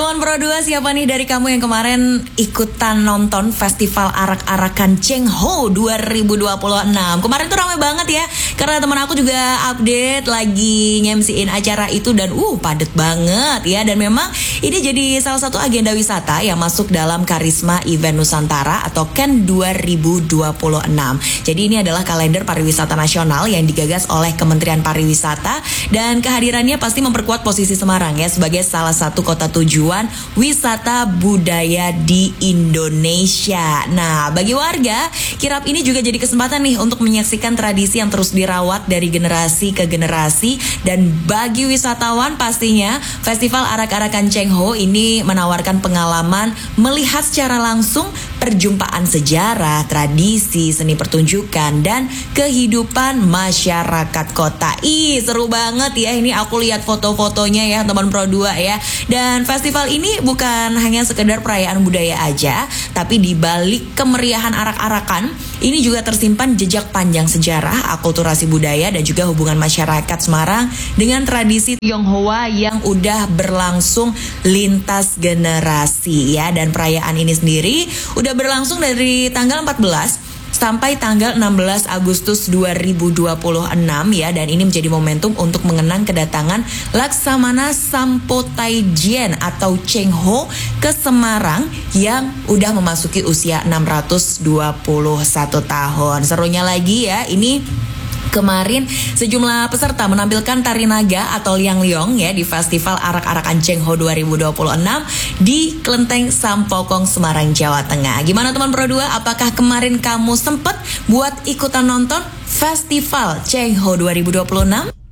Teman Pro 2, siapa nih dari kamu yang kemarin ikutan nonton Festival Arak-Arakan Cheng Ho 2026? Kemarin tuh ramai banget ya, karena teman aku juga update lagi nge-MC-in acara itu dan padet banget ya. Dan memang ini jadi salah satu agenda wisata yang masuk dalam Karisma Event Nusantara atau KEN 2026. Jadi ini adalah kalender pariwisata nasional yang digagas oleh Kementerian Pariwisata, dan kehadirannya pasti memperkuat posisi Semarang ya sebagai salah satu kota tujuan wisata budaya di Indonesia. Nah, bagi warga, kirap ini juga jadi kesempatan nih untuk menyaksikan tradisi yang terus dirawat dari generasi ke generasi. Dan bagi wisatawan pastinya Festival Arak-Arakan Cheng Ho ini menawarkan pengalaman melihat secara langsung perjumpaan sejarah, tradisi, seni pertunjukan, dan kehidupan masyarakat kota. Seru banget ya, ini aku lihat foto-fotonya ya teman Pro 2 ya. Dan festival ini bukan hanya sekedar perayaan budaya aja, tapi di balik kemeriahan arak-arakan ini juga tersimpan jejak panjang sejarah, akulturasi budaya, dan juga hubungan masyarakat Semarang dengan tradisi Tionghoa yang udah berlangsung lintas generasi ya. Dan perayaan ini sendiri udah berlangsung dari tanggal 14 sampai tanggal 16 Agustus 2026 ya. Dan ini menjadi momentum untuk mengenang kedatangan Laksamana Sampotaijian atau Cheng Ho ke Semarang yang udah memasuki usia 621 tahun. Serunya lagi ya, ini kemarin sejumlah peserta menampilkan tari naga atau liang liong ya di Festival Arak-Arakan Cheng Ho 2026 di Klenteng Sampokong, Semarang, Jawa Tengah. Gimana teman Pro 2? Apakah kemarin kamu sempet buat ikutan nonton Festival Cheng Ho 2026?